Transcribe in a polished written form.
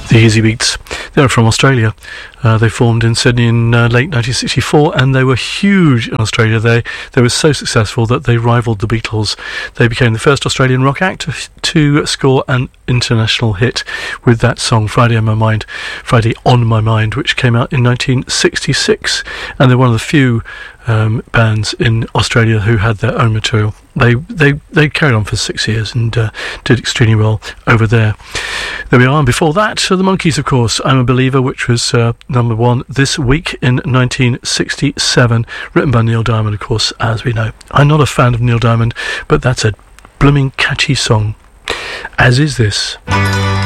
The Easy Beats. They're from Australia. They formed in Sydney in late 1964, and they were huge in Australia. They were so successful that they rivaled the Beatles. They became the first Australian rock act to score an international hit with that song Friday on My Mind, which came out in 1966, and they're one of the few bands in Australia who had their own material. They carried on for 6 years and did extremely well over there. There we are. And before that, the Monkees, of course, I'm a Believer, which was number one this week in 1967, written by Neil Diamond, of course, as we know. I'm not a fan of Neil Diamond, but that's a blooming catchy song, as is this.